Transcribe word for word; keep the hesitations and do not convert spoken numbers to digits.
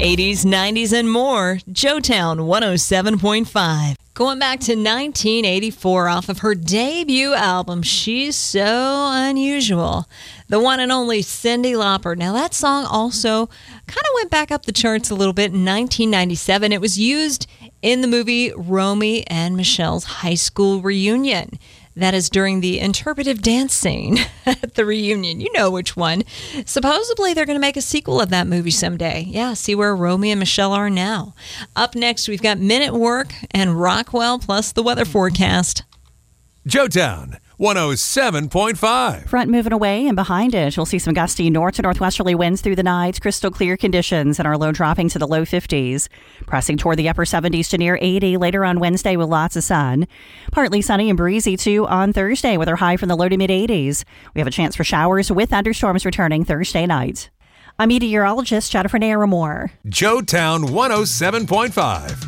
eighties, nineties, and more. Joetown one oh seven point five. Going back to nineteen eighty-four off of her debut album, She's So Unusual. The one and only Cyndi Lauper. Now that song also kind of went back up the charts a little bit in nineteen ninety-seven. It was used in the movie Romy and Michelle's high school reunion. That is during the interpretive dance scene at the reunion. You know which one. Supposedly, they're going to make a sequel of that movie someday. Yeah, see where Romy and Michelle are now. Up next, we've got Men at Work and Rockwell, plus the weather forecast. Joetown one oh seven point five. Front moving away, and behind it, you'll see some gusty north to northwesterly winds through the night, crystal clear conditions, and our low dropping to the low fifties. Pressing toward the upper seventies to near eighty later on Wednesday with lots of sun. Partly sunny and breezy, too, on Thursday with our high from the low to mid-eighties. We have a chance for showers with thunderstorms returning Thursday night. I'm meteorologist Jennifer Naramore. Joetown one oh seven point five.